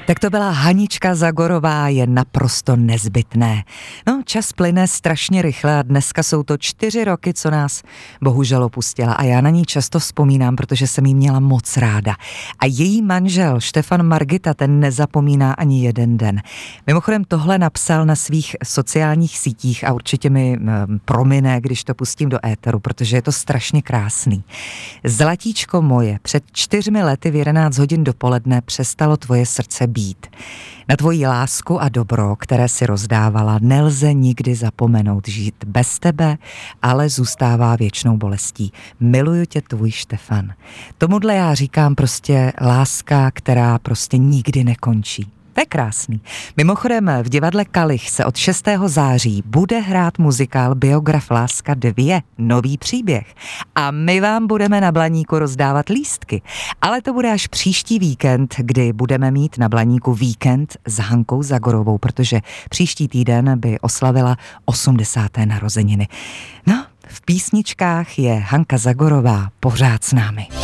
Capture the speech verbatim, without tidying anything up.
Tak to byla Hanička Zagorová, je naprosto nezbytné. No, čas plyne strašně rychle a dneska jsou to čtyři roky, co nás bohužel opustila a já na ní často vzpomínám, protože jsem jí měla moc ráda. A její manžel Štefan Margita, ten nezapomíná ani jeden den. Mimochodem tohle napsal na svých sociálních sítích a určitě mi promine, když to pustím do éteru, protože je to strašně krásný. Zlatíčko moje, před čtyřmi lety v jedenáct hodin dopoledne přestalo tvoje srdce být. Na tvoji lásku a dobro, které si rozdávala, nelze nikdy zapomenout. Žít bez tebe, ale zůstává věčnou bolestí. Miluju tě, tvůj Štefan. Tomuhle já říkám prostě láska, která prostě nikdy nekončí. To je krásný. Mimochodem v divadle Kalich se od šestého září bude hrát muzikál Biograf Láska dva, nový příběh. A my vám budeme na Blaníku rozdávat lístky. Ale to bude až příští víkend, kdy budeme mít na Blaníku víkend s Hankou Zagorovou, protože příští týden by oslavila osmdesáté narozeniny. No, v písničkách je Hanka Zagorová pořád s námi.